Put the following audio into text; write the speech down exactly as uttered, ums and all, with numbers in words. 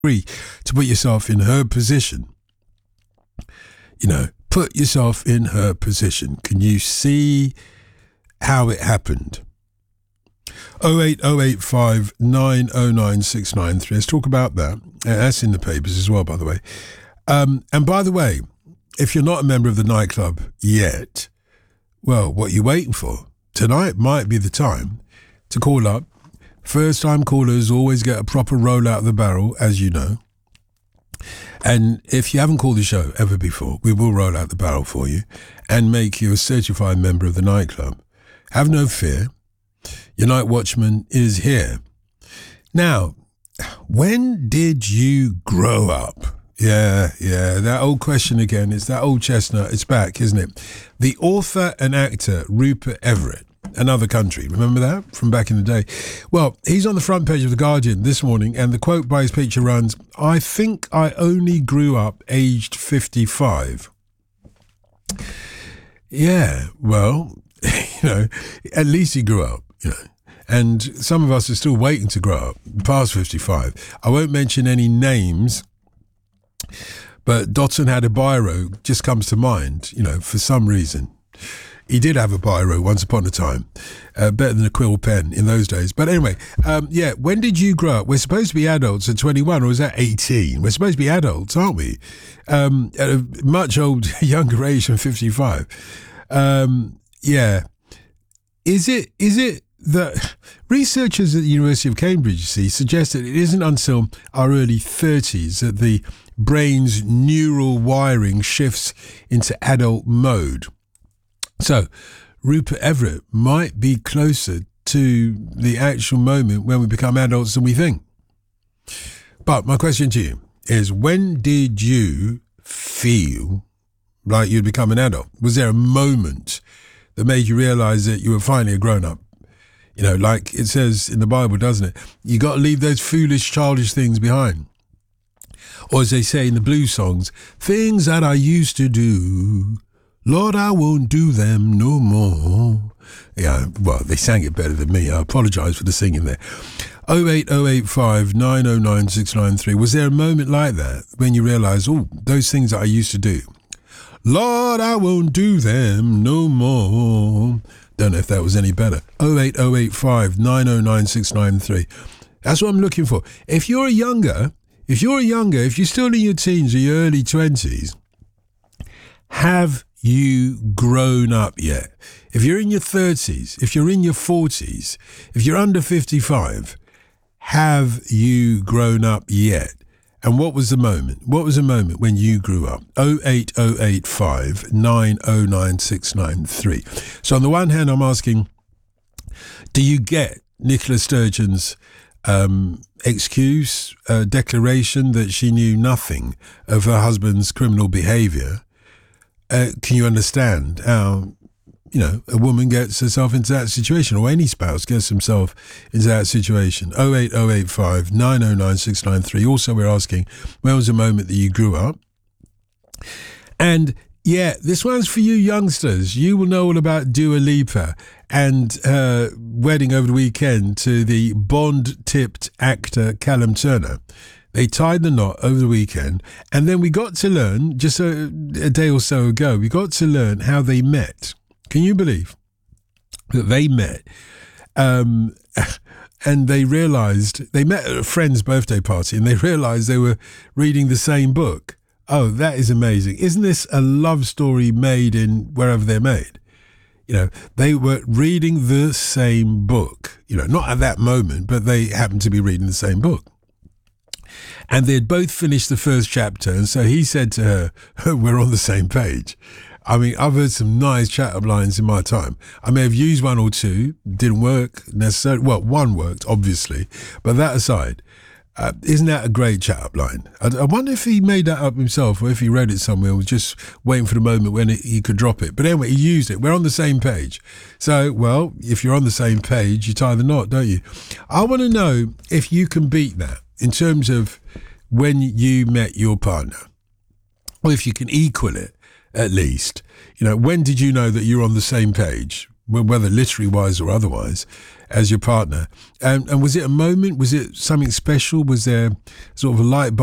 free to put yourself in her position. You know, put yourself in her position. Can you see how it happened? oh eight oh eight five nine oh nine six nine three. Let's talk about that. Uh, that's in the papers as well, by the way. Um, and by the way, if you're not a member of the nightclub yet, well, what are you waiting for? Tonight might be the time to call up. First time callers always get a proper roll out of the barrel, as you know. And if you haven't called the show ever before, we will roll out the barrel for you and make you a certified member of the nightclub. Have no fear. Your night watchman is here. Now, when did you grow up? Yeah, yeah, that old question again. It's that old chestnut. It's back, isn't it? The author and actor Rupert Everett, Another Country. Remember that from back in the day? Well, he's on the front page of The Guardian this morning, and the quote by his picture runs, "I think I only grew up aged fifty-five." Yeah, well, you know, at least he grew up, you know. And some of us are still waiting to grow up past fifty-five. I won't mention any names, but Dotson had a biro, just comes to mind, you know, for some reason. He did have a biro once upon a time, uh, better than a quill pen in those days. But anyway, um, yeah, when did you grow up? We're supposed to be adults at twenty-one, or is that eighteen? We're supposed to be adults, aren't we? Um, at a much old, younger age than fifty-five. Um, yeah. Is it, is it that researchers at the University of Cambridge, you see, suggest that it isn't until our early thirties that the brain's neural wiring shifts into adult mode. So, Rupert Everett might be closer to the actual moment when we become adults than we think. But my question to you is, when did you feel like you'd become an adult? Was there a moment that made you realise that you were finally a grown-up? You know, like it says in the Bible, doesn't it? You got to leave those foolish, childish things behind. Or as they say in the blues songs, things that I used to do, Lord, I won't do them no more. Yeah, well, they sang it better than me. I apologise for the singing there. oh eight oh eight five nine oh nine six nine three. Was there a moment like that when you realised, oh, those things that I used to do, Lord, I won't do them no more. Don't know if that was any better. oh eight oh eight five nine oh nine six nine three. That's what I'm looking for. If you're younger, if you're younger, if you're still in your teens or your early twenties, have you grown up yet? If you're in your thirties, if you're in your forties, if you're under fifty-five, have you grown up yet? And what was the moment? What was the moment when you grew up? oh eight oh eight five nine oh nine six nine three. So on the one hand, I'm asking, do you get Nicola Sturgeon's um, excuse, uh, declaration that she knew nothing of her husband's criminal behaviour? Uh, can you understand how, you know, a woman gets herself into that situation, or any spouse gets himself into that situation? oh eight oh eight five nine oh nine six nine three. Also, we're asking, when was the moment that you grew up? And yeah, this one's for you youngsters. You will know all about Dua Lipa and her wedding over the weekend to the Bond-tipped actor Callum Turner. They tied the knot over the weekend, and then we got to learn, just a, a day or so ago, we got to learn how they met. Can you believe that they met? Um, and they realised, they met at a friend's birthday party, and they realised they were reading the same book. Oh, that is amazing. Isn't this a love story made in wherever they're made? You know, they were reading the same book, you know, not at that moment, but they happened to be reading the same book. And they had both finished the first chapter, and so he said to her, we're on the same page. I mean, I've heard some nice chat-up lines in my time. I may have used one or two, didn't work necessarily. Well, one worked, obviously, but that aside, uh, isn't that a great chat-up line? I, I wonder if he made that up himself, or if he read it somewhere and was just waiting for the moment when it, he could drop it. But anyway, he used it. We're on the same page. So, well, if you're on the same page, you tie the knot, don't you? I want to know if you can beat that in terms of when you met your partner, or if you can equal it at least. You know, when did you know that you're on the same page, whether literary wise or otherwise? as your partner. And, and was it a moment? Was it something special? Was there sort of a light bulb